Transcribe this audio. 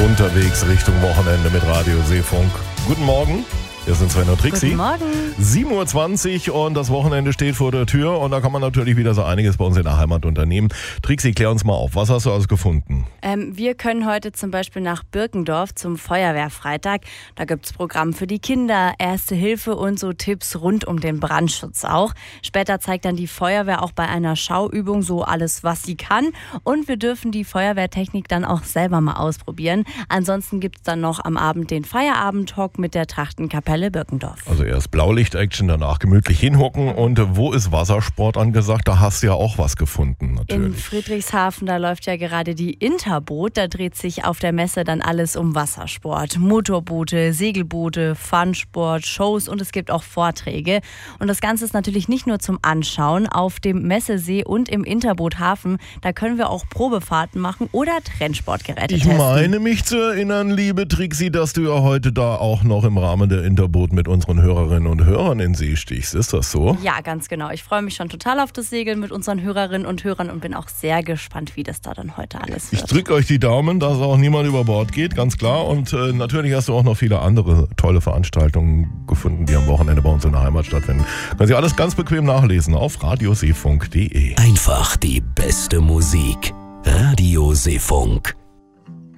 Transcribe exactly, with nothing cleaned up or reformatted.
unterwegs Richtung Wochenende mit Radio Seefunk. Guten Morgen. Wir sind Sven und Trixi. Guten Morgen. sieben Uhr zwanzig und das Wochenende steht vor der Tür und da kann man natürlich wieder so einiges bei uns in der Heimat unternehmen. Trixi, klär uns mal auf. Was hast du alles gefunden? Ähm, wir können heute zum Beispiel nach Birkendorf zum Feuerwehrfreitag. Da gibt es Programm für die Kinder, Erste Hilfe und so Tipps rund um den Brandschutz auch. Später zeigt dann die Feuerwehr auch bei einer Schauübung so alles, was sie kann. Und wir dürfen die Feuerwehrtechnik dann auch selber mal ausprobieren. Ansonsten gibt es dann noch am Abend den Feierabend-Talk mit der Trachtenkapelle Birkendorf. Also erst Blaulicht-Action, danach gemütlich hinhocken. Und wo ist Wassersport angesagt? Da hast du ja auch was gefunden, natürlich. In Friedrichshafen, da läuft ja gerade die Interboot. Da dreht sich auf der Messe dann alles um Wassersport. Motorboote, Segelboote, Funsport, Shows und es gibt auch Vorträge. Und das Ganze ist natürlich nicht nur zum Anschauen. Auf dem Messesee und im Interboothafen, da können wir auch Probefahrten machen oder Trennsportgeräte ich testen. Ich meine mich zu erinnern, liebe Trixi, dass du ja heute da auch noch im Rahmen der Interboot mit unseren Hörerinnen und Hörern in See stichst. Ist das so? Ja, ganz genau. Ich freue mich schon total auf das Segeln mit unseren Hörerinnen und Hörern und bin auch sehr gespannt, wie das da dann heute alles wird. Ich drücke euch die Daumen, dass auch niemand über Bord geht, ganz klar. Und äh, natürlich hast du auch noch viele andere tolle Veranstaltungen gefunden, die am Wochenende bei uns in der Heimat stattfinden. Können Sie alles ganz bequem nachlesen auf radioseefunk punkt de. Einfach die beste Musik. Radio Seefunk.